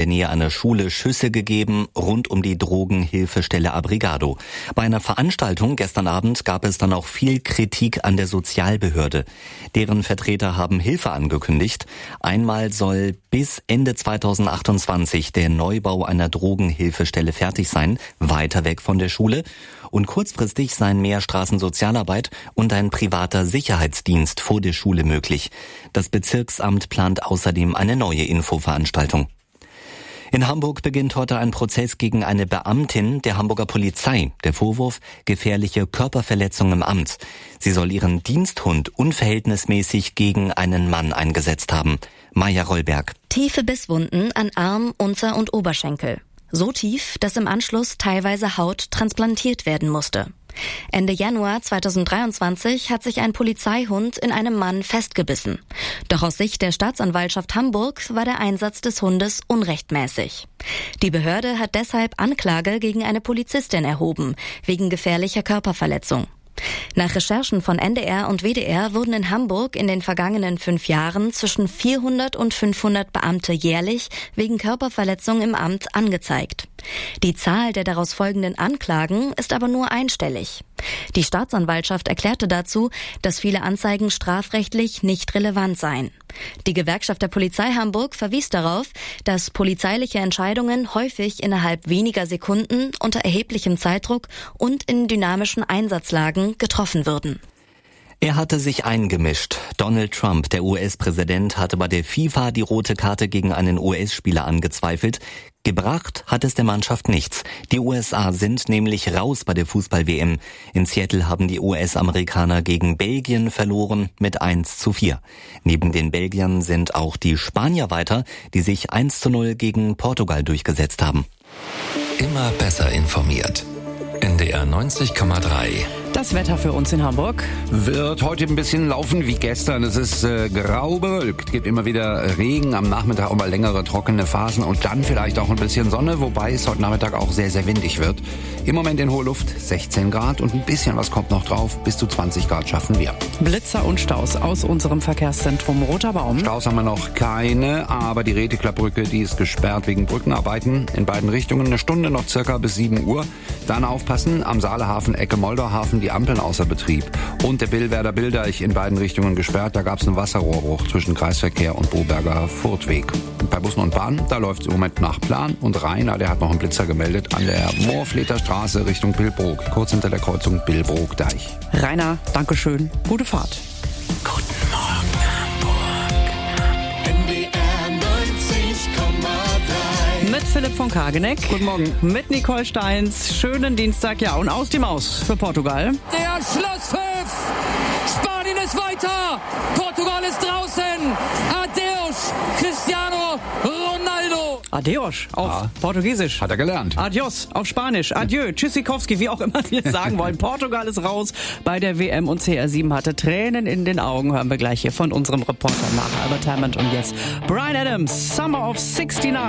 Nähe einer Schule Schüsse gegeben, rund um die Drogenhilfestelle Abrigado. Bei einer Veranstaltung gestern Abend gab es dann auch viel Kritik an der Sozialbehörde. Deren Vertreter haben Hilfe angekündigt. Einmal soll bis Ende 2028 der Neubau einer Drogenhilfestelle fertig sein, weiter weg von der Schule. Und kurzfristig seien mehr Straßensozialarbeit und ein privater Sicherheitsdienst vor der Schule möglich. Das Bezirksamt plant außerdem eine neue Infoveranstaltung. In Hamburg beginnt heute ein Prozess gegen eine Beamtin der Hamburger Polizei. Der Vorwurf: gefährliche Körperverletzung im Amt. Sie soll ihren Diensthund unverhältnismäßig gegen einen Mann eingesetzt haben. Maja Rollberg. Tiefe Bisswunden an Arm, Unter- und Oberschenkel. So tief, dass im Anschluss teilweise Haut transplantiert werden musste. Ende Januar 2023 hat sich ein Polizeihund in einem Mann festgebissen. Doch aus Sicht der Staatsanwaltschaft Hamburg war der Einsatz des Hundes unrechtmäßig. Die Behörde hat deshalb Anklage gegen eine Polizistin erhoben, wegen gefährlicher Körperverletzung. Nach Recherchen von NDR und WDR wurden in Hamburg in den vergangenen 5 Jahren zwischen 400 und 500 Beamte jährlich wegen Körperverletzung im Amt angezeigt. Die Zahl der daraus folgenden Anklagen ist aber nur einstellig. Die Staatsanwaltschaft erklärte dazu, dass viele Anzeigen strafrechtlich nicht relevant seien. Die Gewerkschaft der Polizei Hamburg verwies darauf, dass polizeiliche Entscheidungen häufig innerhalb weniger Sekunden unter erheblichem Zeitdruck und in dynamischen Einsatzlagen getroffen würden. Er hatte sich eingemischt. Donald Trump, der US-Präsident, hatte bei der FIFA die rote Karte gegen einen US-Spieler angezweifelt. Gebracht hat es der Mannschaft nichts. Die USA sind nämlich raus bei der Fußball-WM. In Seattle haben die US-Amerikaner gegen Belgien verloren mit 1:4. Neben den Belgiern sind auch die Spanier weiter, die sich 1:0 gegen Portugal durchgesetzt haben. Immer besser informiert. NDR 90,3. Das Wetter für uns in Hamburg wird heute ein bisschen laufen wie gestern. Es ist grau bewölkt, gibt immer wieder Regen, am Nachmittag auch mal längere trockene Phasen und dann vielleicht auch ein bisschen Sonne, wobei es heute Nachmittag auch sehr, sehr windig wird. Im Moment in hoher Luft 16 Grad und ein bisschen was kommt noch drauf, bis zu 20 Grad schaffen wir. Blitzer und Staus aus unserem Verkehrszentrum Roter Baum. Staus haben wir noch keine, aber die Reteklappbrücke, die ist gesperrt wegen Brückenarbeiten in beiden Richtungen. Eine Stunde noch circa bis 7 Uhr. Dann aufpassen, am Saalehafen, Ecke Moldauhafen, die Ampeln außer Betrieb. Und der Billwerder Bildeich in beiden Richtungen gesperrt. Da gab es einen Wasserrohrbruch zwischen Kreisverkehr und Boberger Furtweg. Bei Bussen und Bahnen, da läuft es im Moment nach Plan. Und Rainer, der hat noch einen Blitzer gemeldet an der Moorfleter Straße Richtung Billbrook. Kurz hinter der Kreuzung Billbrook-Deich. Rainer, Dankeschön. Gute Fahrt. Guten Morgen, Hamburg. NDR 90,3. Mit Philipp von Kageneck. Guten Morgen. Mit Nicole Steins. Schönen Dienstag, ja. Und aus die Maus für Portugal. Der Schlusspfiff. Spanien ist weiter. Portugal ist draußen. Adeus, Cristiano Ronaldo. Adeus auf Portugiesisch. Hat er gelernt. Adios auf Spanisch. Adieu, Tschüssikowski, wie auch immer wir es sagen wollen. Portugal ist raus bei der WM und CR7 hatte Tränen in den Augen. Hören wir gleich hier von unserem Reporter nach Albert Hammond. Und jetzt Bryan Adams, Summer of 69.